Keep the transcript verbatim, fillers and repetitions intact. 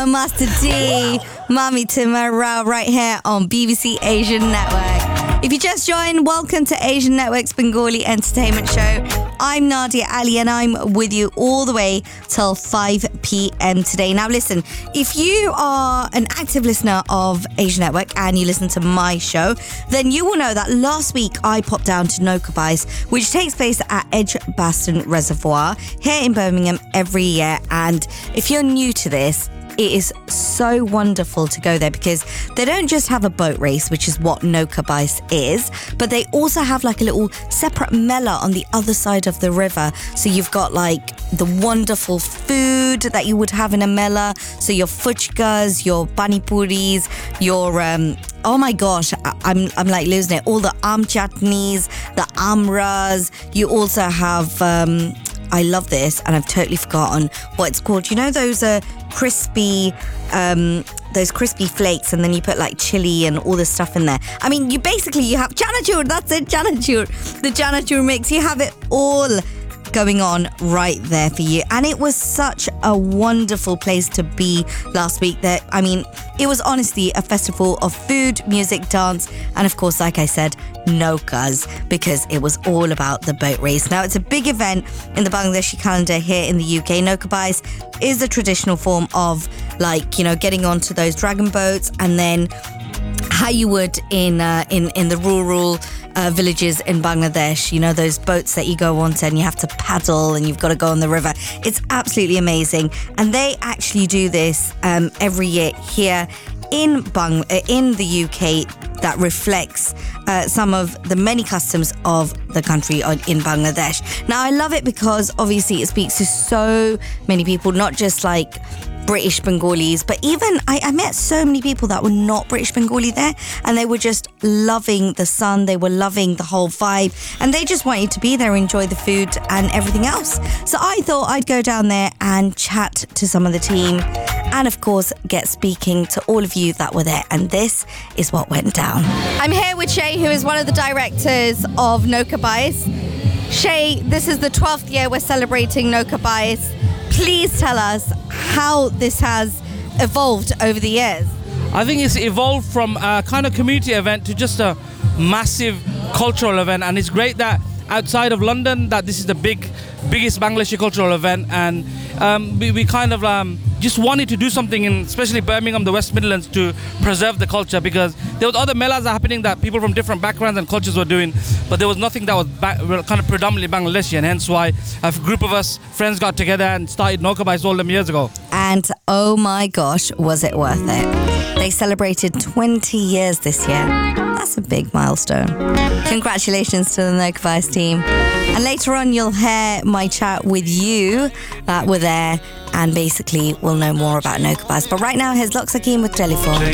Master D, Mami Timara, right here on B B C Asian Network. If you just joined, welcome to Asian Network's Bengali Entertainment Show. I'm Nadia Ali and I'm with you all the way till five p.m. today. Now listen, if you are an active listener of Asian Network and you listen to my show, then you will know that last week I popped down to Nokabais, which takes place at Edgbaston Reservoir here in Birmingham every year. And if you're new to this, it is so wonderful to go there because they don't just have a boat race, which is what Nokabais is, but they also have like a little separate mela on the other side of the river. So you've got like the wonderful food that you would have in a mela. So your fuchkas, your panipuris, your um oh my gosh, I- I'm I'm like losing it. All the am chutneys, the amras. You also have um I love this, and I've totally forgotten what it's called. You know those are uh, crispy, um, those crispy flakes, and then you put like chili and all this stuff in there. I mean, you basically you have chanachur. That's it, chanachur. The chanachur mix. You have it all going on right there for you, and it was such a wonderful place to be last week. That I mean, it was honestly a festival of food, music, dance, and of course, like I said, Nokas, because it was all about the boat race. Now, it's a big event in the Bangladeshi calendar here in the U K. Nokabais is a traditional form of, like, you know, getting onto those dragon boats, and then how you would in uh, in in the rural uh, villages in Bangladesh, you know, those boats that you go onto and you have to paddle and you've got to go on the river. It's absolutely amazing, and they actually do this um, every year here in Bang in the U K. That reflects uh, some of the many customs of the country on, in Bangladesh. Now, I love it because obviously it speaks to so many people, not just like British Bengalis, but even I, I met so many people that were not British Bengali there, and they were just loving the sun, they were loving the whole vibe, and they just wanted to be there, enjoy the food and everything else. So I thought I'd go down there and chat to some of the team, and of course get speaking to all of you that were there, and this is what went down. I'm here with Shay, who is one of the directors of Nokabais. Shay, this is the twelfth year we're celebrating Nokabais. Please tell us how this has evolved over the years. I think it's evolved from a kind of community event to just a massive cultural event, and it's great that outside of London that this is the big biggest Bangladeshi cultural event, and um, we, we kind of um, just wanted to do something in especially Birmingham, the West Midlands, to preserve the culture, because there was other melas happening that people from different backgrounds and cultures were doing, but there was nothing that was ba- kind of predominantly Bangladeshi, and hence why a group of us friends got together and started Nokabais all them years ago. And oh my gosh, was it worth it? They celebrated twenty years this year. That's a big milestone. Congratulations to the Nokabais team. And later on, you'll hear my chat with you that were there, and basically we'll know more about Nokabais. But right now, here's Loxakim with Telephone.